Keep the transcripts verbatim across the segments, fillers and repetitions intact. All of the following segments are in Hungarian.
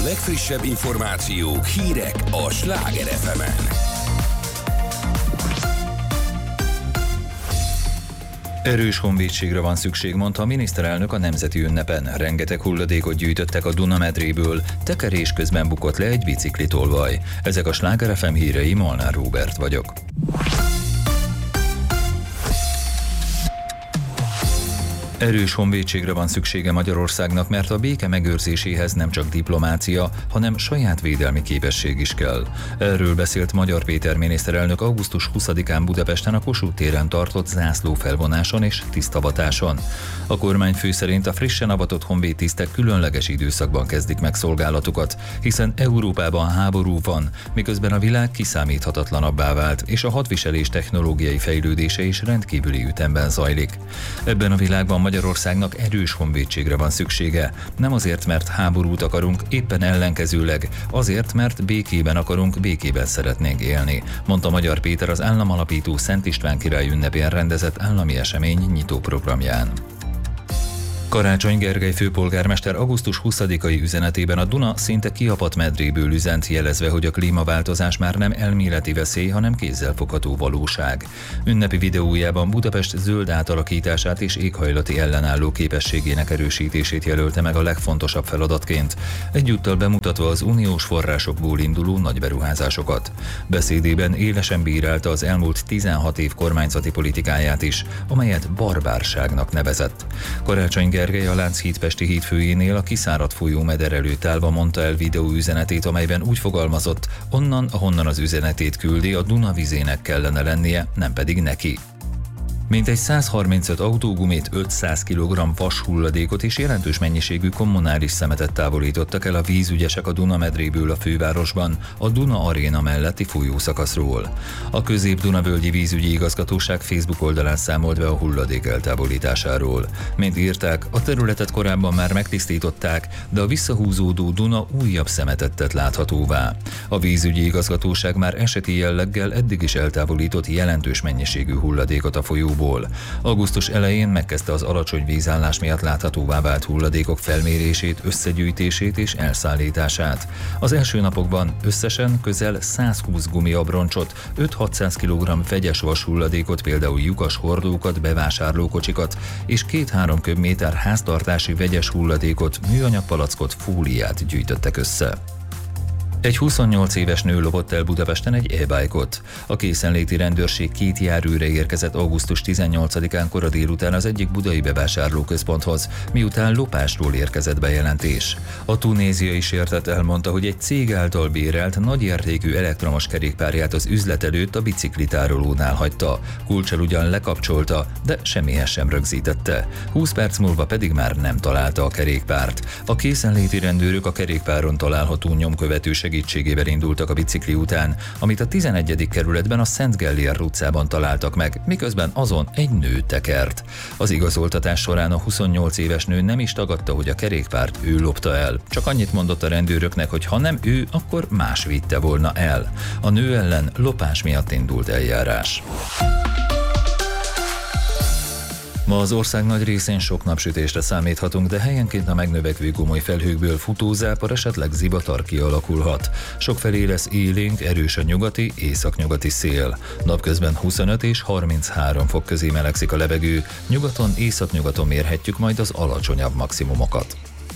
legfrissebb információk, hírek a Sláger ef emen. Erős honvédségre van szükség, mondta a miniszterelnök a nemzeti ünnepen. Rengeteg hulladékot gyűjtöttek a Duna-medréből, tekerés közben bukott le egy biciklitolvaj. Ezek a Sláger ef em hírei, Molnár Róbert vagyok. Erős honvédségre van szüksége Magyarországnak, mert a béke megőrzéséhez nem csak diplomácia, hanem saját védelmi képesség is kell. Erről beszélt Magyar Péter miniszterelnök augusztus huszadikán Budapesten a Kossuth téren tartott zászlófelvonáson és tisztavatáson. A kormányfő szerint a frissen avatott honvédtisztek különleges időszakban kezdik meg szolgálatukat, hiszen Európában háború van, miközben a világ kiszámíthatatlanabbá vált, és a hadviselés technológiai fejlődése is rendkívüli ütemben zajlik. Ebben a világban Magyarországnak erős honvédségre van szüksége. Nem azért, mert háborút akarunk, éppen ellenkezőleg, azért, mert békében akarunk, békében szeretnénk élni, mondta Magyar Péter az államalapító Szent István király ünnepén rendezett állami esemény nyitóprogramján. Karácsony Gergely főpolgármester augusztus huszadikai üzenetében a Duna szinte kiapadt medréből üzent, jelezve, hogy a klímaváltozás már nem elméleti veszély, hanem kézzelfogható valóság. Ünnepi videójában Budapest zöld átalakítását és éghajlati ellenálló képességének erősítését jelölte meg a legfontosabb feladatként, egyúttal bemutatva az uniós forrásokból induló nagy beruházásokat. Beszédében élesen bírálta az elmúlt tizenhat év kormányzati politikáját is, amelyet barbárságnak nevezett. Karácsony Gergely a Lánchíd pesti hídfőjénél a kiszáradt folyó meder előtt állva mondta el videóüzenetét, amelyben úgy fogalmazott, onnan, ahonnan az üzenetét küldi, a Duna vizének kellene lennie, nem pedig neki. Mintegy százharmincöt autógumit, ötszáz kilogramm vashulladékot és jelentős mennyiségű kommunális szemetet távolítottak el a vízügyesek a Duna-medréből a fővárosban, a Duna Aréna melletti folyószakaszról. A Közép-Dunavölgyi Vízügyi Igazgatóság Facebook oldalán számolt be a hulladék eltávolításáról. Mint írták, a területet korábban már megtisztították, de a visszahúzódó Duna újabb szemetet tett láthatóvá. A Vízügyi Igazgatóság már eseti jelleggel eddig is eltávolított jelentős mennyiségű hulladékot a folyóból. Augusztus elején megkezdte az alacsony vízállás miatt láthatóvá vált hulladékok felmérését, összegyűjtését és elszállítását. Az első napokban összesen közel százhúsz gumiabroncsot, öt-hatszáz kilogramm vegyes vashulladékot, például lyukas hordókat, bevásárlókocsikat és két-három köbméter háztartási vegyes hulladékot, műanyag palackot, fóliát gyűjtöttek össze. Egy huszonnyolc éves nő lopott el Budapesten egy e-bike-ot. A készenléti rendőrség két járőre érkezett augusztus tizennyolcadikán kora délután az egyik budai bevásárlóközponthoz, miután lopásról érkezett bejelentés. A tunéziai sértett elmondta, hogy egy cég által bérelt nagyértékű elektromos kerékpárját az üzlet előtt a biciklitárolónál hagyta. Kulccsal ugyan lekapcsolta, de semmihez sem rögzítette. húsz perc múlva pedig már nem találta a kerékpárt. A készenléti rendőrök a kerékpáron található nyomkövető segítségével indultak a bicikli után, amit a tizenegyedik kerületben a Szent Gellér utcában találtak meg, miközben azon egy nő tekert. Az igazoltatás során a huszonnyolc éves nő nem is tagadta, hogy a kerékpárt ő lopta el. Csak annyit mondott a rendőröknek, hogy ha nem ő, akkor más vitte volna el. A nő ellen lopás miatt indult eljárás. Ma az ország nagy részén sok napsütésre számíthatunk, de helyenként a megnövekvő gomoly felhőkből futózápor, esetleg zivatar kialakulhat. Sokfelé lesz élénk, erős a nyugati, északnyugati szél. Napközben huszonöt és harminchárom fok közé melegszik a levegő, nyugaton, északnyugaton mérhetjük majd az alacsonyabb maximumokat.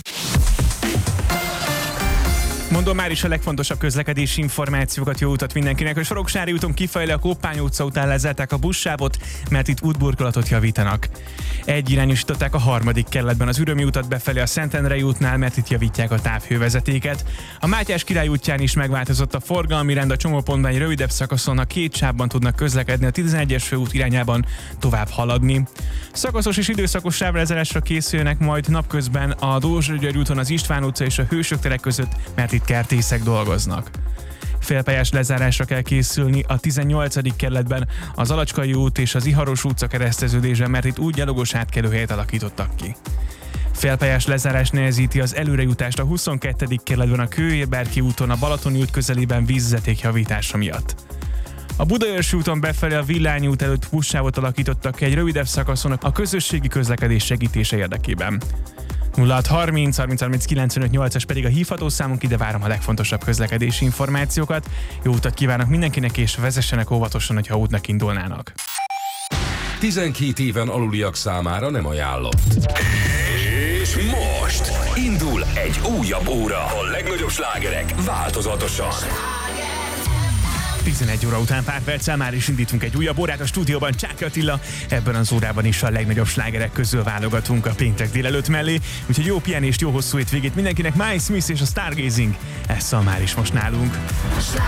Mondom már is a legfontosabb közlekedési információkat, jó utat mindenkinek. A Soroksári úton kifelé a Koppány utca után lezárták a buszsávot, mert itt útburkolatot javítanak. Egyirányosították a harmadik kerületben az Ürömi utat befelé a Szentendrei útnál, mert itt javítják a távhővezetéket. A Mátyás Király útján is megváltozott a forgalmi rend, a csomópontban egy rövidebb szakaszon a két sávban tudnak közlekedni, a tizenegyes főút irányában tovább haladni. Szakaszos és időszakos sávlezárásra készülnek majd napközben a Dózsa-György úton az István utca és a Hősök tere között, mert itt kertészek dolgoznak. Félpályás lezárásra kell készülni a tizennyolcadik kerületben az Alacskai út és az Iharos utca kereszteződésben, mert itt úgy gyalogos átkelőhelyet alakítottak ki. Félpályás lezárás nehezíti az előrejutást a huszonkettedik kerületben a Kőérberki úton a Balatoni út közelében vízvezeték javítása miatt. A Budaörsi úton befelé a Villányi út előtt buszsávot alakítottak ki egy rövidebb szakaszon a közösségi közlekedés segítése érdekében. nulla hat harminc harminc harminc kilencvenöt nyolcas pedig a hívható számunk, ide várom a legfontosabb közlekedési információkat. Jó utat kívánok mindenkinek, és vezessenek óvatosan, hogyha útnak indulnának. tizenkét éven aluliak számára nem ajánlott. És most indul egy újabb óra. A legnagyobb slágerek változatosan. tizenegy óra után pár perccel már is indítunk egy újabb órát a stúdióban. Csáky Attila, ebben az órában is a legnagyobb slágerek közül válogatunk a péntek délelőtt mellé. Úgyhogy jó pihenést, jó hosszú hétvégét mindenkinek. Miles Smith és a Stargazing, ez szól már is most nálunk.